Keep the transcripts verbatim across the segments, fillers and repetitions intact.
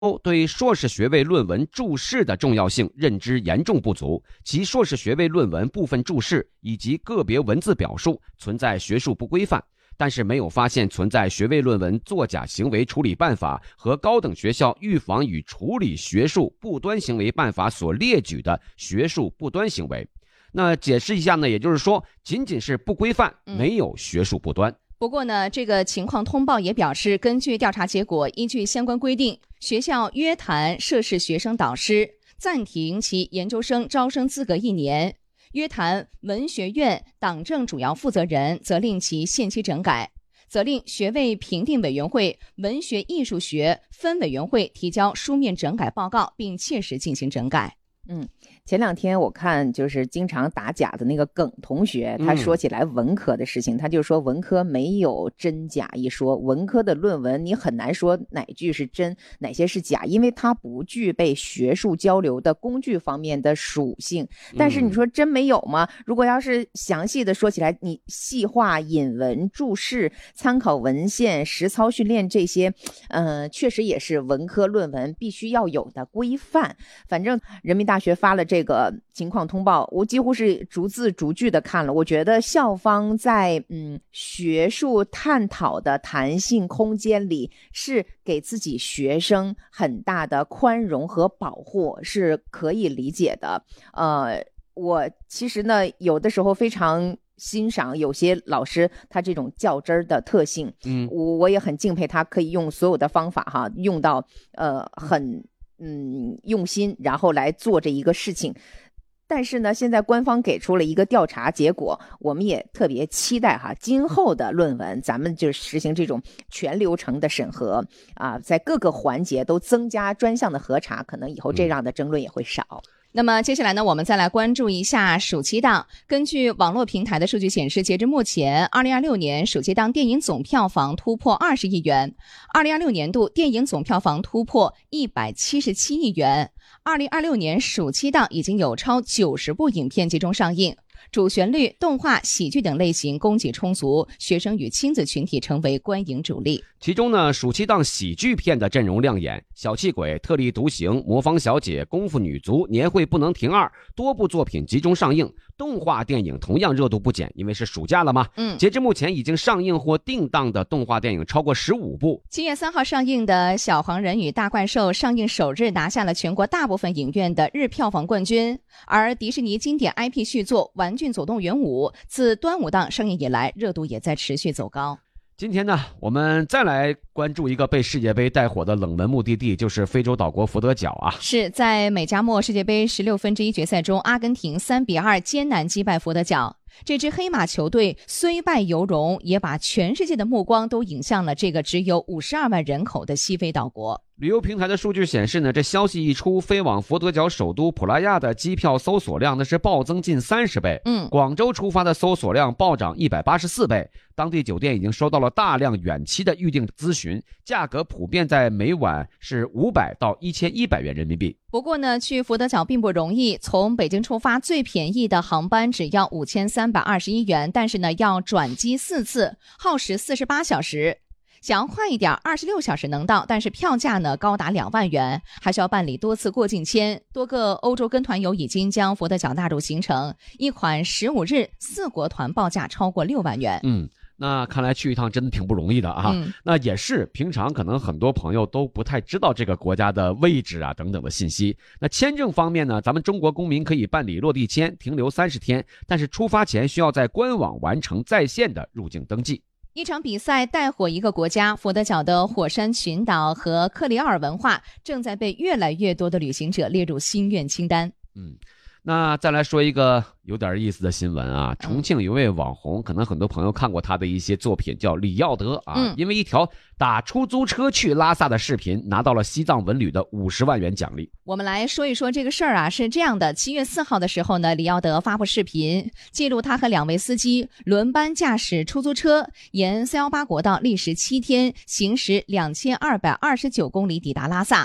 对硕士学位论文注释的重要性认知严重不足，其硕士学位论文部分注释以及个别文字表述存在学术不规范，但是没有发现存在学位论文作假行为处理办法和高等学校预防与处理学术不端行为办法所列举的学术不端行为。那解释一下呢，也就是说仅仅是不规范，没有学术不端。 不过呢，这个情况通报也表示，根据调查结果，依据相关规定，学校约谈涉事学生导师，暂停其研究生招生资格一年；约谈文学院党政主要负责人，责令其限期整改；责令学位评定委员会文学艺术学分委员会提交书面整改报告，并切实进行整改。 嗯，前两天我看就是经常打假的那个耿同学，他说起来文科的事情，嗯、他就说文科没有真假一说，文科的论文你很难说哪句是真，哪些是假，因为它不具备学术交流的工具方面的属性。但是你说真没有吗？嗯、如果要是详细的说起来，你细化引文、注释、参考文献、实操训练这些，呃，确实也是文科论文必须要有的规范。反正人民大学发了这个情况通报，我几乎是逐字逐句的看了，我觉得校方在嗯学术探讨的弹性空间里是给自己学生很大的宽容和保护，是可以理解的。呃，我其实呢有的时候非常欣赏有些老师他这种较真儿的特性，嗯，我我也很敬佩他可以用所有的方法哈，用到呃很嗯，用心，然后来做这一个事情。但是呢，现在官方给出了一个调查结果，我们也特别期待哈，今后的论文咱们就实行这种全流程的审核啊，在各个环节都增加专项的核查，可能以后这样的争论也会少。嗯那么接下来呢，我们再来关注一下暑期档。根据网络平台的数据显示，截至目前二零二六年暑期档电影总票房突破二十亿元，二零二六年度电影总票房突破一百七十七亿元。二零二六年暑期档已经有超九十部影片集中上映，主旋律、动画、喜剧等类型供给充足，学生与亲子群体成为观影主力。 其中呢，暑期档喜剧片的阵容亮眼，小气鬼、特立独行、魔方小姐、功夫女足、年会不能停二多部作品集中上映。动画电影同样热度不减，因为是暑假了嘛。嗯，截至目前已经上映或定档的动画电影超过十五部。 七月三号上映的《小黄人与大怪兽》上映首日拿下了全国大部分影院的日票房冠军，而迪士尼经典 I P 续作《玩具总动员五》自端午档上映以来，热度也在持续走高。 今天呢，我们再来关注一个被世界杯带火的冷门目的地，就是非洲岛国佛得角啊。 是在美加墨世界杯十六分之一决赛中，阿根廷三比二艰难击败佛得角。这支黑马球队虽败犹荣，也把全世界的目光都引向了这个只有五十二万人口的西非岛国。 旅游平台的数据显示呢，这消息一出，飞往佛得角首都普拉亚的机票搜索量那是暴增近三十倍。嗯，广州出发的搜索量暴涨一百八十四倍。当地酒店已经收到了大量远期的预订咨询，价格普遍在每晚是五百到一千一百元人民币。 不过呢，去佛得角并不容易，从北京出发最便宜的航班只要五千三百二十一元，但是呢要转机四次，耗时四十八小时。想要快一点，二十六小时能到，但是票价呢高达两万元，还需要办理多次过境签。多个欧洲跟团游已经将佛得角纳入行程，一款十五日四国团报价超过六万元。 嗯。那看来去一趟真的挺不容易的啊、嗯、那也是平常可能很多朋友都不太知道这个国家的位置啊等等的信息。那签证方面呢，咱们中国公民可以办理落地签，停留三十天，但是出发前需要在官网完成在线的入境登记。 一场比赛带火一个国家，佛得角的火山群岛和克里奥尔文化正在被越来越多的旅行者列入心愿清单。 嗯，那再来说一个有点意思的新闻啊，重庆有位网红，可能很多朋友看过他的一些作品，叫李耀德啊、嗯，因为一条打出租车去拉萨的视频，拿到了西藏文旅的五十万元奖励。 我们来说一说这个事儿啊，是这样的，七月四号的时候呢，李耀德发布视频，记录他和两位司机轮班驾驶出租车，沿三一八国道历时七天，行驶两千二百二十九公里抵达拉萨。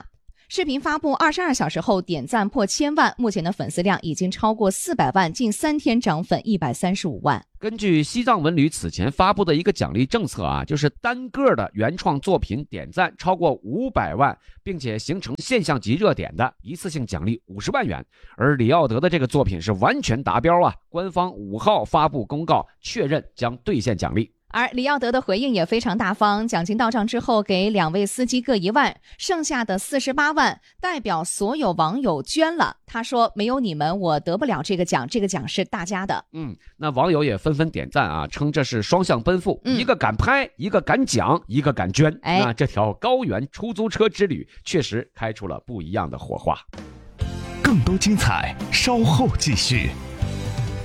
视频发布二十二小时后点赞破千万，目前的粉丝量已经超过四百万，近三天涨粉一百三十五万。 根据西藏文旅此前发布的一个奖励政策啊，就是单个的原创作品点赞超过五百万，并且形成现象级热点的，一次性奖励五十万元。而李奥德的这个作品是完全达标啊，官方五号发布公告，确认将兑现奖励。 而李奥德的回应也非常大方，奖金到账之后给两位司机各一万，剩下的四十八万代表所有网友捐了。他说没有你们我得不了这个奖，这个奖是大家的。 嗯，那网友也纷纷点赞啊，称这是双向奔赴、嗯、一个敢拍，一个敢讲，一个敢捐。 哎， 那这条高原出租车之旅确实开出了不一样的火花。 更多精彩稍后继续。